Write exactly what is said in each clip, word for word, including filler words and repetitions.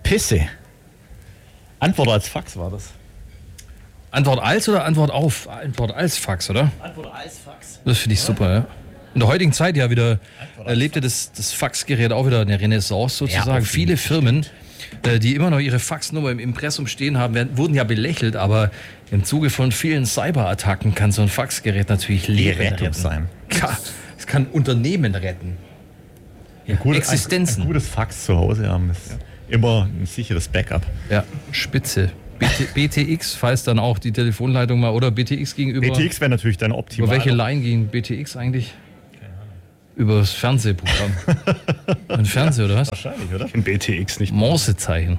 Pisse. Antwort als Fax war das. Antwort als oder Antwort auf? Antwort als Fax, oder? Antwort als Fax. Das finde ich super, ja. In der heutigen Zeit ja wieder erlebte das, das Faxgerät auch wieder eine Renaissance sozusagen. Ja, viele Firmen, äh, die immer noch ihre Faxnummer im Impressum stehen haben, werden, wurden ja belächelt, aber im Zuge von vielen Cyberattacken kann so ein Faxgerät natürlich Leben Rettung retten. sein. Ja, es kann Unternehmen retten. Ja, Gutes, Existenzen. Ein, ein gutes Fax zu Hause haben ist ja. immer ein sicheres Backup. Ja, spitze. B T, B T X, falls dann auch die Telefonleitung mal, oder B T X gegenüber. B T X wäre natürlich dann optimal. Über welche Line ging B T X eigentlich? Über das Fernsehprogramm. Ein Fernseher, oder was? Wahrscheinlich, oder? In B T X nicht. Morsezeichen.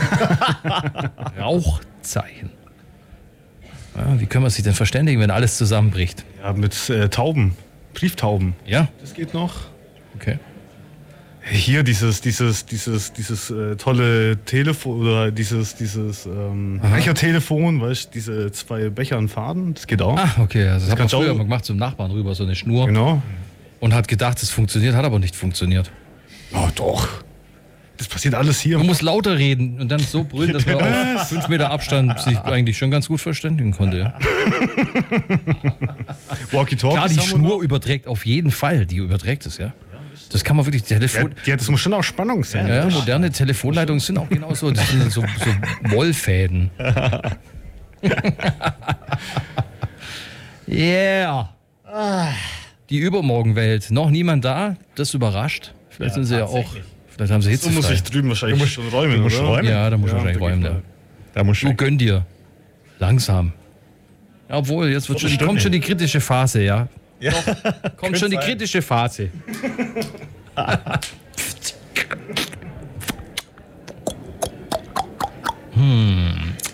Rauchzeichen. Ja, wie können wir sich denn verständigen, wenn alles zusammenbricht? Ja, mit äh, Tauben. Brieftauben. Ja? Das geht noch. Okay. Hier dieses, dieses, dieses, dieses äh, tolle Telefon oder dieses, dieses ähm, Bechertelefon, weißt du, diese zwei Becher und Faden, das geht auch. Ah, okay. Also das, das hat man kannst du früher auch- mal gemacht zum Nachbarn rüber, so eine Schnur. Genau. Und hat gedacht, es funktioniert, hat aber nicht funktioniert. Oh, doch. Das passiert alles hier. Man muss lauter reden und dann so brüllen, dass man auf fünf Meter Abstand sich eigentlich schon ganz gut verständigen konnte. Ja. Walkie-Talkies. Klar, die haben wir Schnur noch. überträgt auf jeden Fall. Die überträgt es, ja. Das kann man wirklich, Telefon... Ja, das muss schon auch Spannung sein. Ja, moderne Telefonleitungen sind auch genauso, das sind so, so Wollfäden. Yeah. Die Übermorgenwelt. Noch niemand da? Das überrascht. Vielleicht sind sie ja auch... Vielleicht haben sie So muss hitzefrei. ich drüben wahrscheinlich schon räumen, du musst oder? räumen. Ja, da muss ich Ja, wahrscheinlich da räumen. geht Ja. mal. Da muss Du gönn dir. Langsam. Ja, obwohl, jetzt wird schon, Stunde. kommt schon die kritische Phase, ja. ja. Kommt schon die sein. kritische Phase. hm.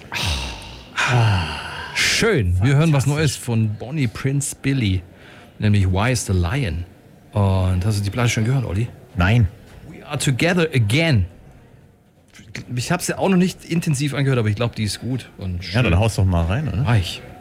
Schön. Wir hören was Neues von Bonnie Prince Billy. Nämlich Why is the Lion? Und hast du die Platte schon gehört, Olli? Nein. We are together again. Ich habe sie auch noch nicht intensiv angehört, aber ich glaube, die ist gut. Und Ja, dann haust doch mal rein, oder? reich.